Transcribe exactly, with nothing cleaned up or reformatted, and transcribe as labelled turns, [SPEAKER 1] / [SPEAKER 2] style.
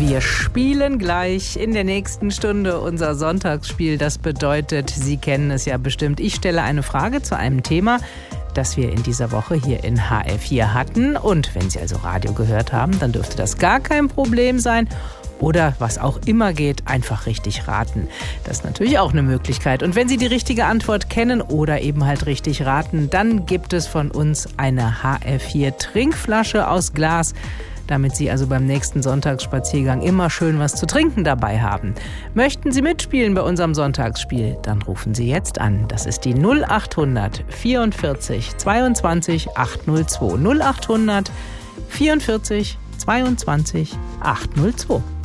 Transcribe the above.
[SPEAKER 1] Wir spielen gleich in der nächsten Stunde unser Sonntagsspiel. Das bedeutet, Sie kennen es ja bestimmt. Ich stelle eine Frage zu einem Thema, das wir in dieser Woche hier in H R vier hatten. Und wenn Sie also Radio gehört haben, dann dürfte das gar kein Problem sein. Oder was auch immer geht, einfach richtig raten. Das ist natürlich auch eine Möglichkeit. Und wenn Sie die richtige Antwort kennen oder eben halt richtig raten, dann gibt es von uns eine H R vier Trinkflasche aus Glas, damit Sie also beim nächsten Sonntagsspaziergang immer schön was zu trinken dabei haben. Möchten Sie mitspielen bei unserem Sonntagsspiel? Dann rufen Sie jetzt an. Das ist die null acht hundert vierundvierzig zweiundzwanzig achthundertzwei. null acht hundert vierundvierzig zweiundzwanzig achthundertzwei.